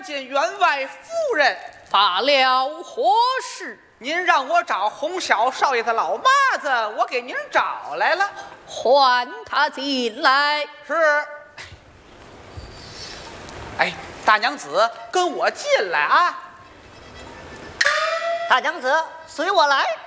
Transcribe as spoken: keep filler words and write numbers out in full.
见员外夫人。 罢了，何事？ 您让我找洪小少爷的老妈子，我给您找来了。 唤他进来。 是。哎，大娘子，跟我进来啊！ 大娘子，随我来。